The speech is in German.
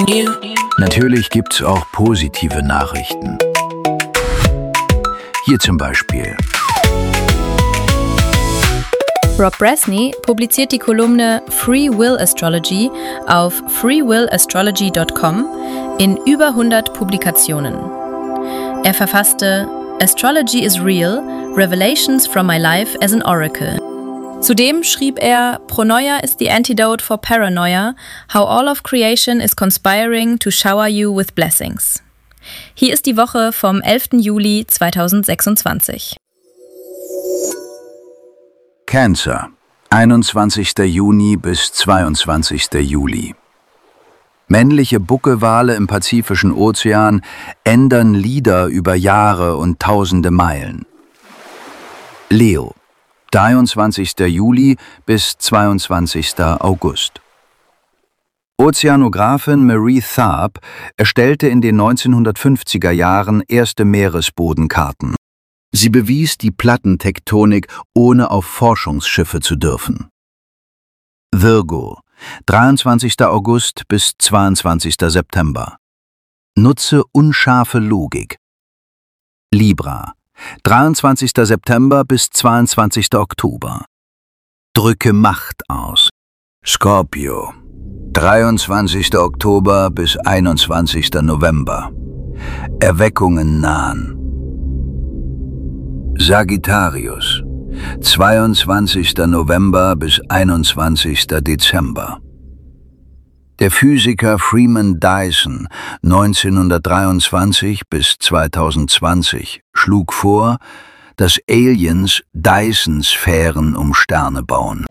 Natürlich gibt's auch positive Nachrichten. Hier zum Beispiel. Rob Brasney publiziert die Kolumne Free Will Astrology auf freewillastrology.com in über 100 Publikationen. Er verfasste Astrology is Real, Revelations from My Life as an Oracle. Zudem schrieb er Pronoia is the antidote for paranoia, how all of creation is conspiring to shower you with blessings. Hier ist die Woche vom 11. Juli 2026. Cancer, 21. Juni bis 22. Juli. Männliche Buckelwale im Pazifischen Ozean ändern Lieder über Jahre und tausende Meilen. Leo, 23. Juli bis 22. August. Ozeanografin Marie Tharp erstellte in den 1950er Jahren erste Meeresbodenkarten. Sie bewies die Plattentektonik, ohne auf Forschungsschiffe zu dürfen. Virgo, 23. August bis 22. September. Nutze unscharfe Logik. Libra, 23. September bis 22. Oktober. Drücke Macht aus. Skorpio, 23. Oktober bis 21. November. Erweckungen nahen. Sagittarius, 22. November bis 21. Dezember. Der Physiker Freeman Dyson, 1923 bis 2020, schlug vor, dass Aliens Dyson-Sphären um Sterne bauen.